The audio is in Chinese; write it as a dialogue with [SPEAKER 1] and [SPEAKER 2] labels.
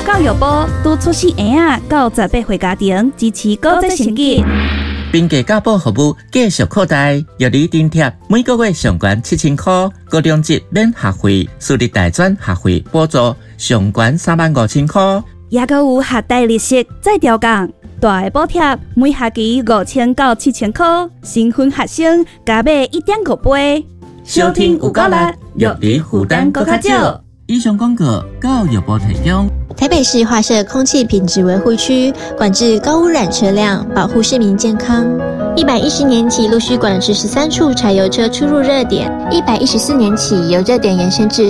[SPEAKER 1] 教育部督促新婴到18岁家庭支持高职成绩。
[SPEAKER 2] 并给教保服务继续扩大，药理津贴每个月上悬7000块，高中级免学费，私立大专学费补助上悬35000块。
[SPEAKER 1] 也阁有学贷利息再调降，大个补贴每学期5000到7000块，新婚学生加买1.5倍。
[SPEAKER 2] 收听有够力，药理负担搁较少。以上广告，教育部提供。
[SPEAKER 3] 台北市划设空气品质维护区，管制高污染车辆，保护市民健康。110年起陆续管制13处柴油车出入热点，114年起由热点延伸至